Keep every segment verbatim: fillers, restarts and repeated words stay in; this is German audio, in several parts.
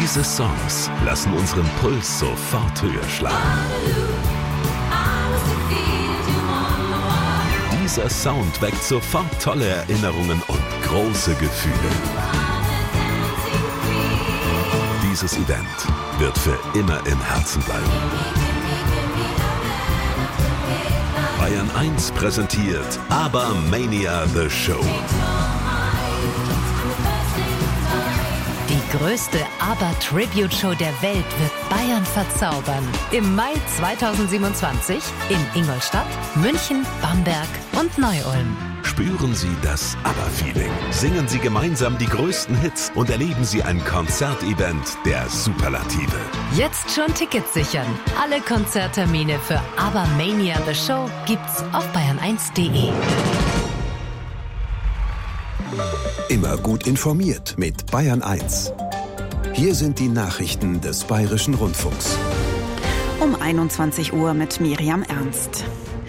Diese Songs lassen unseren Puls sofort höher schlagen. Dieser Sound weckt sofort tolle Erinnerungen und große Gefühle. Dieses Event wird für immer im Herzen bleiben. Bayern eins präsentiert ABBA Mania The Show. Die größte ABBA-Tribute-Show der Welt wird Bayern verzaubern. Im Mai zweitausendsiebenundzwanzig in Ingolstadt, München, Bamberg und Neu-Ulm. Spüren Sie das ABBA-Feeling. Singen Sie gemeinsam die größten Hits und erleben Sie ein Konzertevent der Superlative. Jetzt schon Tickets sichern. Alle Konzerttermine für ABBA Mania The Show gibt's auf bayern eins punkt de. Immer gut informiert mit Bayern eins. Hier sind die Nachrichten des Bayerischen Rundfunks. Um einundzwanzig Uhr mit Miriam Ernst.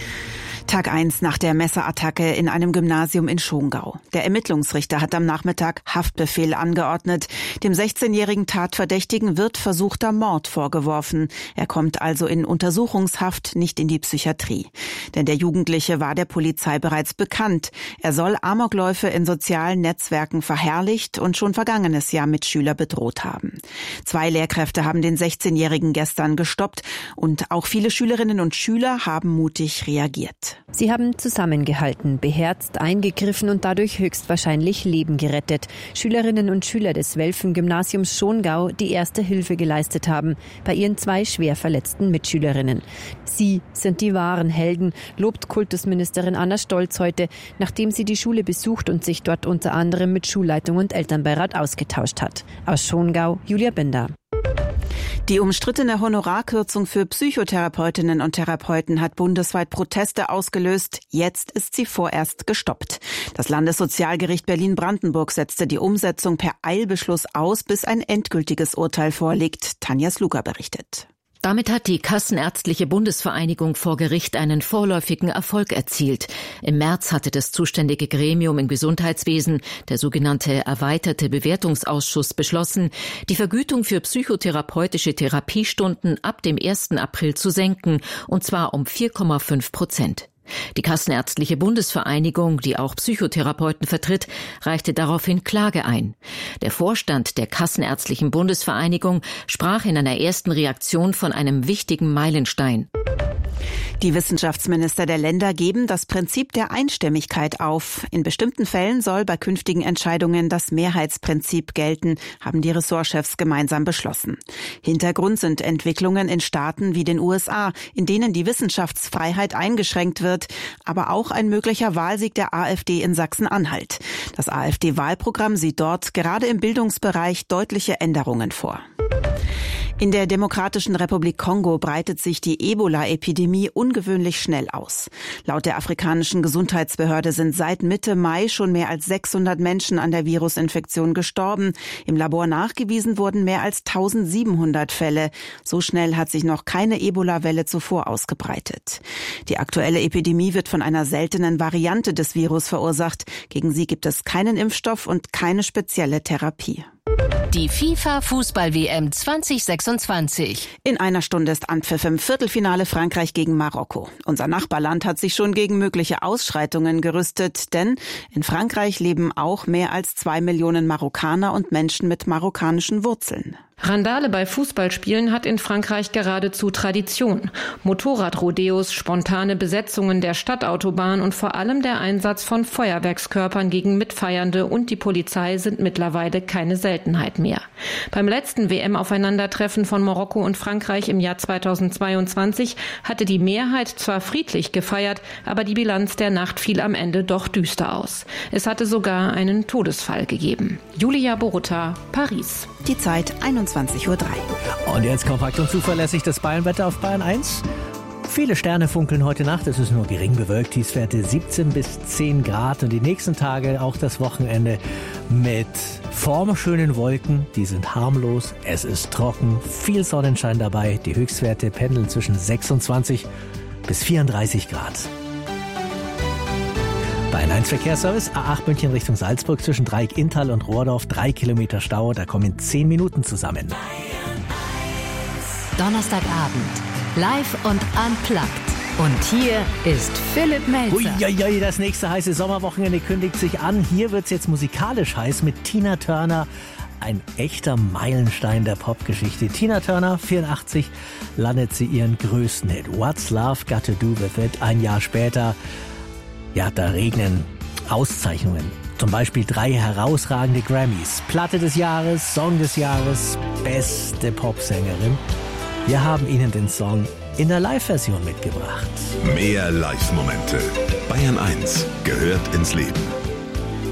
Tag eins nach der Messerattacke in einem Gymnasium in Schongau. Der Ermittlungsrichter hat am Nachmittag Haftbefehl angeordnet. Dem sechzehnjährigen Tatverdächtigen wird versuchter Mord vorgeworfen. Er kommt also in Untersuchungshaft, nicht in die Psychiatrie. Denn der Jugendliche war der Polizei bereits bekannt. Er soll Amokläufe in sozialen Netzwerken verherrlicht und schon vergangenes Jahr Mitschüler bedroht haben. Zwei Lehrkräfte haben den sechzehnjährigen gestern gestoppt und auch viele Schülerinnen und Schüler haben mutig reagiert. Sie haben zusammengehalten, beherzt eingegriffen und dadurch höchstwahrscheinlich Leben gerettet. Schülerinnen und Schüler des Welfen-Gymnasiums Schongau, die erste Hilfe geleistet haben, bei ihren zwei schwer verletzten Mitschülerinnen. Sie sind die wahren Helden, lobt Kultusministerin Anna Stolz heute, nachdem sie die Schule besucht und sich dort unter anderem mit Schulleitung und Elternbeirat ausgetauscht hat. Aus Schongau, Julia Binder. Die umstrittene Honorarkürzung für Psychotherapeutinnen und Therapeuten hat bundesweit Proteste ausgelöst. Jetzt ist sie vorerst gestoppt. Das Landessozialgericht Berlin-Brandenburg setzte die Umsetzung per Eilbeschluss aus, bis ein endgültiges Urteil vorliegt. Tanja Sluka berichtet. Damit hat die Kassenärztliche Bundesvereinigung vor Gericht einen vorläufigen Erfolg erzielt. Im März hatte das zuständige Gremium im Gesundheitswesen, der sogenannte erweiterte Bewertungsausschuss, beschlossen, die Vergütung für psychotherapeutische Therapiestunden ab dem ersten April zu senken, und zwar um vier Komma fünf Prozent. Die Kassenärztliche Bundesvereinigung, die auch Psychotherapeuten vertritt, reichte daraufhin Klage ein. Der Vorstand der Kassenärztlichen Bundesvereinigung sprach in einer ersten Reaktion von einem wichtigen Meilenstein. Die Wissenschaftsminister der Länder geben das Prinzip der Einstimmigkeit auf. In bestimmten Fällen soll bei künftigen Entscheidungen das Mehrheitsprinzip gelten, haben die Ressortchefs gemeinsam beschlossen. Hintergrund sind Entwicklungen in Staaten wie den U S A, in denen die Wissenschaftsfreiheit eingeschränkt wird, aber auch ein möglicher Wahlsieg der AfD in Sachsen-Anhalt. Das AfD-Wahlprogramm sieht dort gerade im Bildungsbereich deutliche Änderungen vor. In der Demokratischen Republik Kongo breitet sich die Ebola-Epidemie ungewöhnlich schnell aus. Laut der afrikanischen Gesundheitsbehörde sind seit Mitte Mai schon mehr als sechshundert Menschen an der Virusinfektion gestorben. Im Labor nachgewiesen wurden mehr als eintausendsiebenhundert Fälle. So schnell hat sich noch keine Ebola-Welle zuvor ausgebreitet. Die aktuelle Epidemie wird von einer seltenen Variante des Virus verursacht. Gegen sie gibt es keinen Impfstoff und keine spezielle Therapie. Die FIFA-Fußball-W M zwanzig sechsundzwanzig. In einer Stunde ist Anpfiff im Viertelfinale Frankreich gegen Marokko. Unser Nachbarland hat sich schon gegen mögliche Ausschreitungen gerüstet, denn in Frankreich leben auch mehr als zwei Millionen Marokkaner und Menschen mit marokkanischen Wurzeln. Randale bei Fußballspielen hat in Frankreich geradezu Tradition. Motorradrodeos, spontane Besetzungen der Stadtautobahn und vor allem der Einsatz von Feuerwerkskörpern gegen Mitfeiernde und die Polizei sind mittlerweile keine Seltenheit mehr. Beim letzten W M-Aufeinandertreffen von Marokko und Frankreich im Jahr zweitausendzweiundzwanzig hatte die Mehrheit zwar friedlich gefeiert, aber die Bilanz der Nacht fiel am Ende doch düster aus. Es hatte sogar einen Todesfall gegeben. Julia Boruta, Paris. Die Zeit einundzwanzig Uhr drei. Und jetzt kompakt und zuverlässig das Bayernwetter auf Bayern eins. Viele Sterne funkeln heute Nacht, es ist nur gering bewölkt, Tiefstwerte siebzehn bis zehn Grad und die nächsten Tage, auch das Wochenende, mit formschönen Wolken, die sind harmlos, es ist trocken, viel Sonnenschein dabei, die Höchstwerte pendeln zwischen sechsundzwanzig bis vierunddreißig Grad. Bayern eins Verkehrsservice, A acht München Richtung Salzburg zwischen Dreieck Inntal und Rohrdorf, drei Kilometer Stau, da kommen zehn Minuten zusammen. Donnerstagabend, live und unplugged. Und hier ist Philipp Melzer. Uiuiui, das nächste heiße Sommerwochenende kündigt sich an. Hier wird's jetzt musikalisch heiß mit Tina Turner. Ein echter Meilenstein der Popgeschichte. Tina Turner, vierundachtzig, landet sie ihren größten Hit. What's Love Got to Do With It? Ein Jahr später, ja, da regnen Auszeichnungen. Zum Beispiel drei herausragende Grammys. Platte des Jahres, Song des Jahres, beste Popsängerin. Wir haben Ihnen den Song in der Live-Version mitgebracht. Mehr Live-Momente. Bayern eins gehört ins Leben.